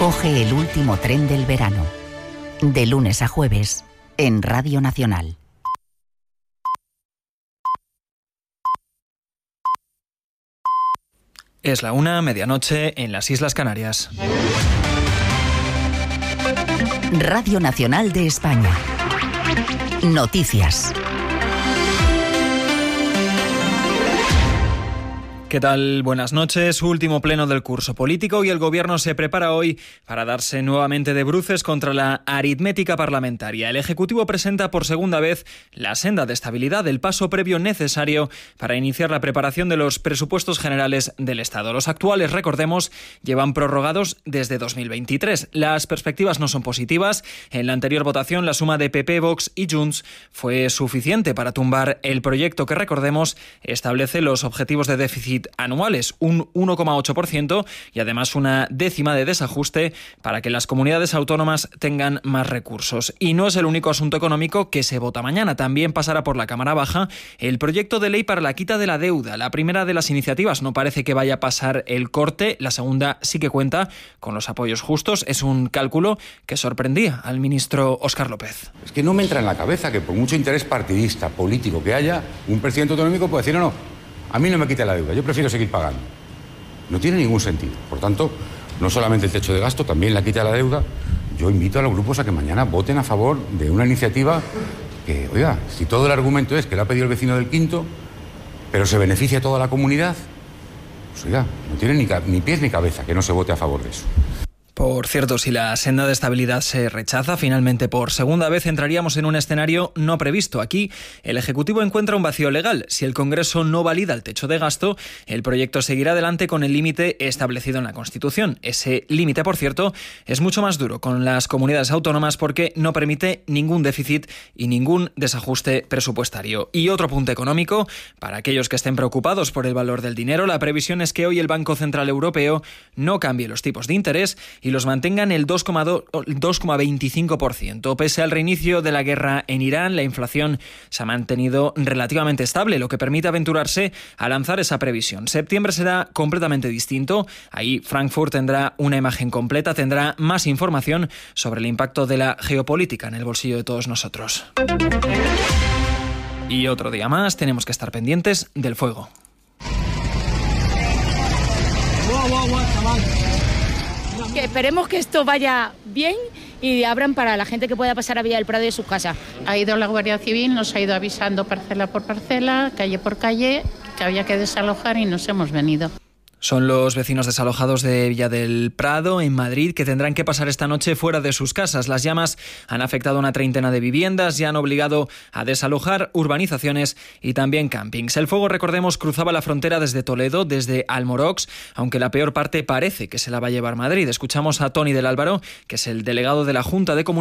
Coge el último tren del verano. De lunes a jueves, en Radio Nacional. Es la 1:00, medianoche, en las Islas Canarias. Radio Nacional de España. Noticias. ¿Qué tal? Buenas noches. Último pleno del curso político y el Gobierno se prepara hoy para darse nuevamente de bruces contra la aritmética parlamentaria. El Ejecutivo presenta por segunda vez la senda de estabilidad, el paso previo necesario para iniciar la preparación de los presupuestos generales del Estado. Los actuales, recordemos, llevan prorrogados desde 2023. Las perspectivas no son positivas. En la anterior votación, la suma de PP, Vox y Junts fue suficiente para tumbar el proyecto que, recordemos, establece los objetivos de déficit anuales, un 1,8% y además una décima de desajuste para que las comunidades autónomas tengan más recursos. Y no es el único asunto económico que se vota mañana. También pasará por la Cámara Baja el proyecto de ley para la quita de la deuda. La primera de las iniciativas no parece que vaya a pasar el corte. La segunda sí que cuenta con los apoyos justos. Es un cálculo que sorprendía al ministro Óscar López. Es que no me entra en la cabeza que por mucho interés partidista, político que haya, un presidente autonómico puede decir no, a mí no me quite la deuda, yo prefiero seguir pagando. No tiene ningún sentido. Por tanto, no solamente el techo de gasto, también la quita de la deuda. Yo invito a los grupos a que mañana voten a favor de una iniciativa que, oiga, si todo el argumento es que lo ha pedido el vecino del quinto, pero se beneficia a toda la comunidad, pues oiga, no tiene ni pies ni cabeza que no se vote a favor de eso. Por cierto, si la senda de estabilidad se rechaza, finalmente por segunda vez entraríamos en un escenario no previsto. Aquí el Ejecutivo encuentra un vacío legal. Si el Congreso no valida el techo de gasto, el proyecto seguirá adelante con el límite establecido en la Constitución. Ese límite, por cierto, es mucho más duro con las comunidades autónomas porque no permite ningún déficit y ningún desajuste presupuestario. Y otro punto económico, para aquellos que estén preocupados por el valor del dinero, la previsión es que hoy el Banco Central Europeo no cambie los tipos de interés y los mantenga en el 2,25%. Pese al reinicio de la guerra en Irán, la inflación se ha mantenido relativamente estable, lo que permite aventurarse a lanzar esa previsión. Septiembre será completamente distinto. Ahí Frankfurt tendrá una imagen completa, tendrá más información sobre el impacto de la geopolítica en el bolsillo de todos nosotros. Y otro día más tenemos que estar pendientes del fuego. Que esperemos que esto vaya bien y abran para la gente que pueda pasar a Villa del Prado de su casa. Ha ido la Guardia Civil, nos ha ido avisando parcela por parcela, calle por calle, que había que desalojar y nos hemos venido. Son los vecinos desalojados de Villa del Prado, en Madrid, que tendrán que pasar esta noche fuera de sus casas. Las llamas han afectado a una treintena de viviendas y han obligado a desalojar urbanizaciones y también campings. El fuego, recordemos, cruzaba la frontera desde Toledo, desde Almorox, aunque la peor parte parece que se la va a llevar Madrid. Escuchamos a Toni del Álvaro, que es el delegado de la Junta de Comunicación